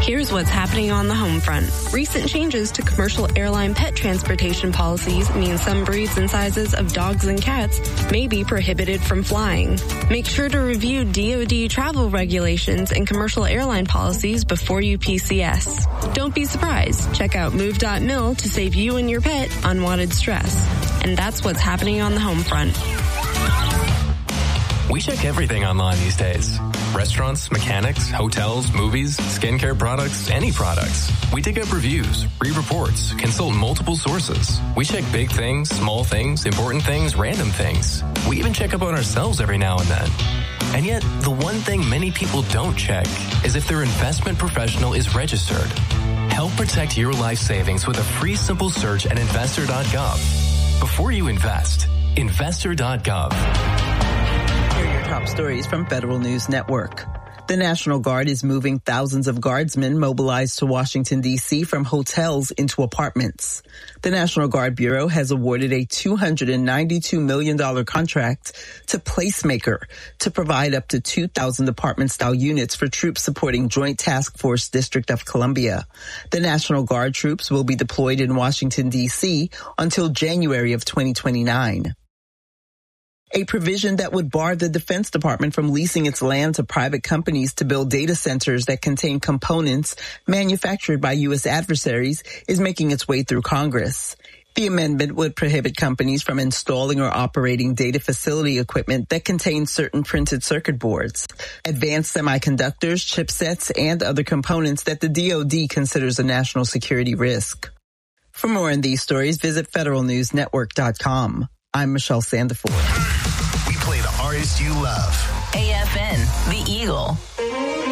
Here's what's happening on the home front. Recent changes to commercial airline pet transportation policies mean some breeds and sizes of dogs and cats may be prohibited from flying. Make sure to review DoD travel regulations and commercial airline policies before you PCS. Don't be surprised. Check out move.mil to save you and your pet unwanted stress. And that's what's happening on the home front. We check everything online these days. Restaurants, mechanics, hotels, movies, skincare products, any products. We dig up reviews, read reports, consult multiple sources. We check big things, small things, important things, random things. We even check up on ourselves every now and then. And yet, the one thing many people don't check is if their investment professional is registered. Help protect your life savings with a free simple search at investor.gov. Before you invest, investor.gov. Here are your top stories from Federal News Network. The National Guard is moving thousands of guardsmen mobilized to Washington, D.C. from hotels into apartments. The National Guard Bureau has awarded a $292 million contract to Placemaker to provide up to 2,000 apartment-style units for troops supporting Joint Task Force District of Columbia. The National Guard troops will be deployed in Washington, D.C. until January of 2029. A provision that would bar the Defense Department from leasing its land to private companies to build data centers that contain components manufactured by U.S. adversaries is making its way through Congress. The amendment would prohibit companies from installing or operating data facility equipment that contains certain printed circuit boards, advanced semiconductors, chipsets, and other components that the DoD considers a national security risk. For more on these stories, visit federalnewsnetwork.com. I'm Michelle Sandiford. We play the artists you love. AFN, The Eagle.